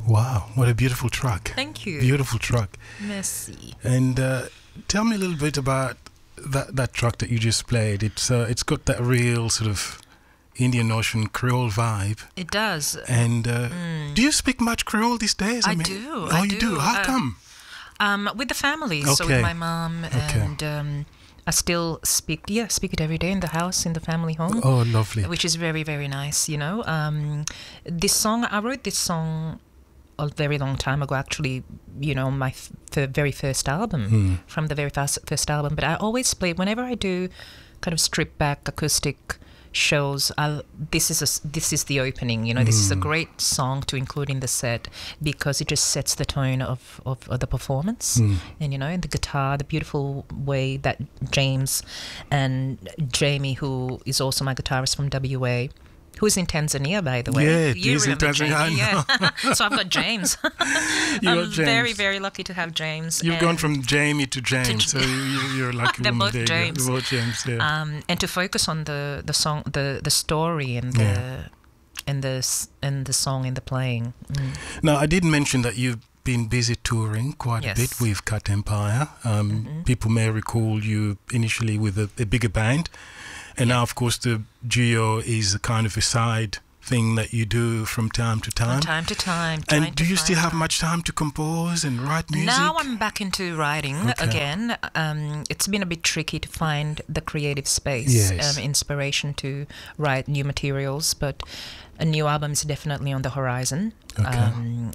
Wow, what a beautiful track. Thank you. Beautiful track. Merci. And tell me a little bit about that track that you just played. It's got that real sort of Indian Ocean Creole vibe. It does. And do you speak much Creole these days? I do. Oh, you do? How come? With the family, Okay. so with my mom, Okay. and I still speak it every day in the house, in the family home. Oh, lovely. Which is very, very nice, you know. I wrote this song a very long time ago, actually, you know, my very first album, from the very first album. But I always play, whenever I do kind of stripped back acoustic shows, this is the opening, you know. This is a great song to include in the set because it just sets the tone of the performance. And you know, the guitar, the beautiful way that James and Jamie, who is also my guitarist from WA, who's in Tanzania, by the way. Yeah, you he's in remember Tanzania. Jamie, yeah. So I've got James. You I'm got James. very, very lucky to have James. You've gone from Jamie to James, so you're lucky. They're woman both there. James. They're both James, yeah. And to focus on the song, the story, and the song and the playing. Now, I did mention that you've been busy touring quite Yes. a bit with Cat Empire. People may recall you initially with a bigger band, and now, of course, the Geo is a kind of a side thing that you do from time to time. From time to time. And do you still have much time to compose and write music? Now I'm back into writing again. It's been a bit tricky to find the creative space, Yes. inspiration to write new materials, but a new album is definitely on the horizon. Okay.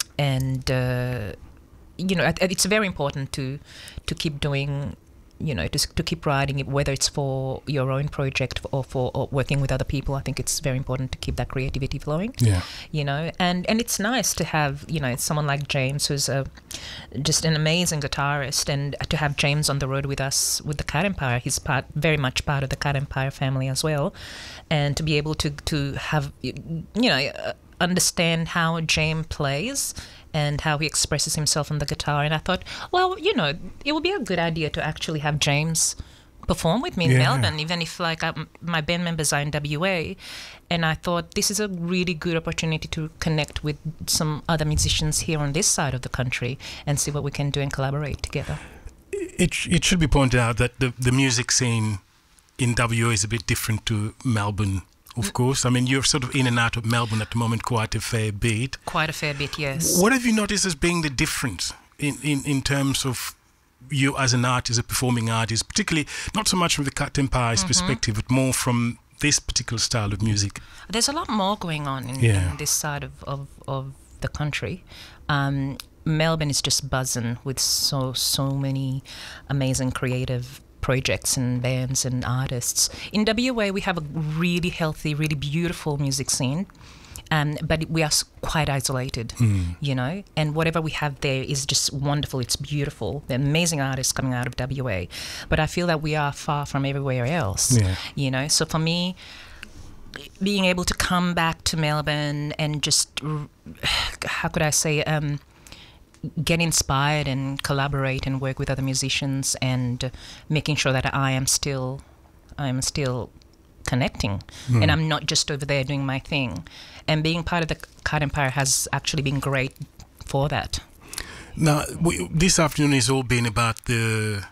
You know, it's very important to keep doing, you know, to keep writing it, whether it's for your own project or for working with other people. I think it's very important to keep that creativity flowing. Yeah. You know, and it's nice to have, you know, someone like James, who's just an amazing guitarist, and to have James on the road with us with the Cat Empire. He's very much part of the Cat Empire family as well, and to be able to have, you know, understand how James plays and how he expresses himself on the guitar. And I thought, well, you know, it would be a good idea to actually have James perform with me in Melbourne, even if like my band members are in WA. And I thought this is a really good opportunity to connect with some other musicians here on this side of the country and see what we can do and collaborate together. It should be pointed out that the music scene in WA is a bit different to Melbourne, of course. I mean, you're sort of in and out of Melbourne at the moment quite a fair bit. Quite a fair bit, yes. What have you noticed as being the difference in terms of you as an artist, a performing artist, particularly not so much from the Cat Empire's perspective, but more from this particular style of music? There's a lot more going on in this side of the country. Melbourne is just buzzing with so many amazing creative projects and bands and artists. In WA, we have a really healthy, really beautiful music scene, but we are quite isolated, you know, and whatever we have there is just wonderful. It's beautiful. There are amazing artists coming out of WA, but I feel that we are far from everywhere else, you know. So for me, being able to come back to Melbourne and just, how could I say, get inspired and collaborate and work with other musicians, and making sure that I am still connecting, and I'm not just over there doing my thing. And being part of the Cat Empire has actually been great for that. Now, this afternoon has all been about the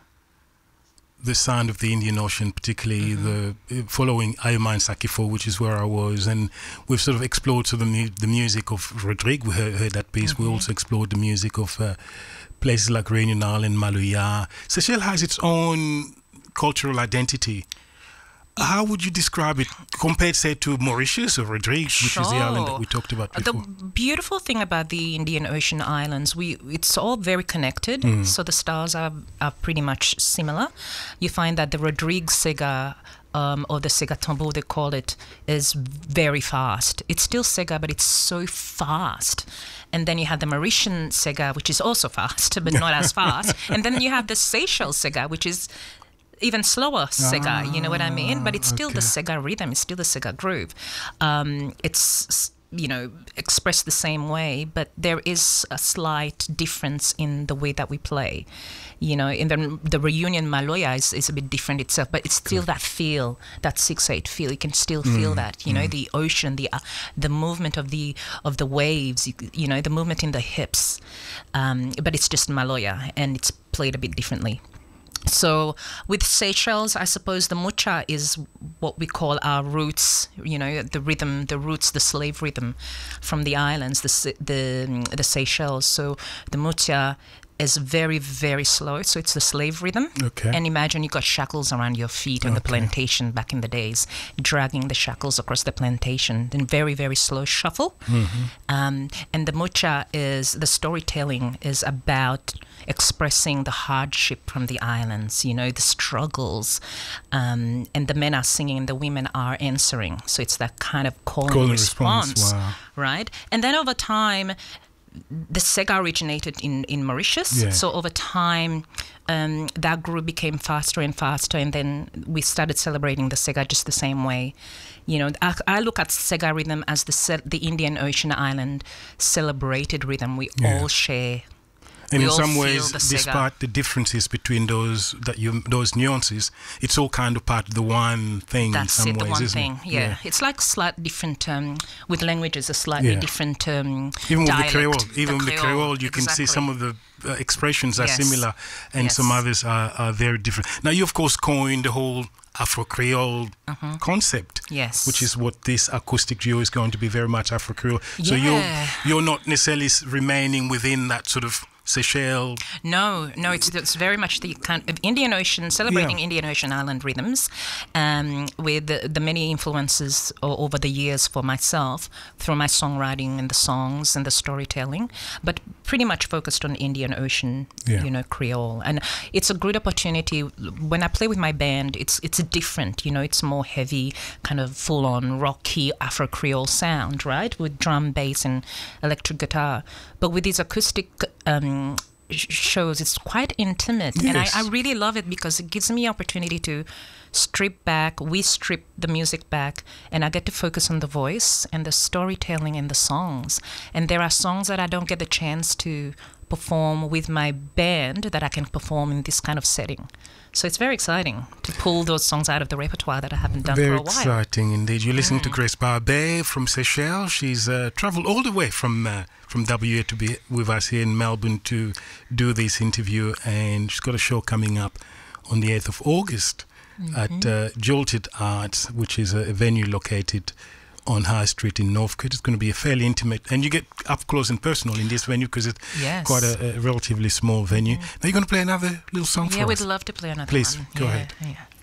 sound of the Indian Ocean, particularly the following Ayomine Sakifo, which is where I was, and we've sort of explored sort of the music of Rodrigue. We heard that piece. We also explored the music of places like Réunion Island, Maluya. Seychelles has its own cultural identity. How would you describe it compared, say, to Mauritius or Rodrigue, which is the island that we talked about before? The beautiful thing about the Indian Ocean islands, it's all very connected, so the styles are pretty much similar. You find that the Rodrigue Sega, or the Sega Tambour, they call it, is very fast. It's still Sega, but it's so fast. And then you have the Mauritian Sega, which is also fast, but not as fast. And then you have the Seychelles Sega, which is even slower Sega, you know what I mean? But it's still the Sega rhythm, it's still the Sega groove. It's expressed the same way, but there is a slight difference in the way that we play. In the reunion Maloya is a bit different itself, but it's still that feel, that 6/8 feel. You can still feel that, the ocean, the movement of the waves, the movement in the hips. But it's just Maloya, and it's played a bit differently. So with Seychelles, I suppose the mucha is what we call our roots, the rhythm, the roots, the slave rhythm from the islands, the Seychelles. So the mucha is very, very slow. So it's the slave rhythm. Okay. And imagine you got shackles around your feet on the plantation back in the days, dragging the shackles across the plantation. Then very, very slow shuffle. And the mucha the storytelling is about expressing the hardship from the islands, the struggles. And the men are singing and the women are answering. So it's that kind of call and response. Wow. Right? And then over time, the Sega originated in Mauritius. Yeah. So over time, that group became faster and faster, and then we started celebrating the Sega just the same way. I look at Sega rhythm as the Indian Ocean island celebrated rhythm we all share. And in some ways, despite the differences between those nuances, it's all kind of part of the one thing. That's in some it, ways, the one isn't thing. it? Yeah, it's like slightly different with languages, a slightly different even dialect. with the Creole, you can see some of the expressions are similar, and some others are very different. Now, you of course coined the whole Afro-Creole concept, which is what this acoustic duo is going to be, very much Afro-Creole. So you're not necessarily remaining within that sort of Seychelles. No, it's very much the kind of Indian Ocean, celebrating Indian Ocean island rhythms, with the many influences over the years for myself through my songwriting and the songs and the storytelling, but pretty much focused on Indian Ocean, Creole. And it's a great opportunity. When I play with my band, it's different, it's more heavy, kind of full-on rocky Afro-Creole sound, right, with drum, bass, and electric guitar. But with these acoustic shows, it's quite intimate, and I really love it because it gives me opportunity to strip the music back, and I get to focus on the voice and the storytelling and the songs. And there are songs that I don't get the chance to perform with my band that I can perform in this kind of setting. So it's very exciting to pull those songs out of the repertoire that I haven't done for a while. Very exciting indeed. You're listening to Grace Barbet from Seychelles. She's travelled all the way from WA to be with us here in Melbourne to do this interview, and she's got a show coming up on the 8th of August at Jolted Arts, which is a venue located on High Street in Northcote. It's going to be a fairly intimate, and you get up close and personal in this venue because it's quite a relatively small venue. Now you're going to play another little song for us. Yeah, we'd love to play another one. Please, go ahead. Yeah.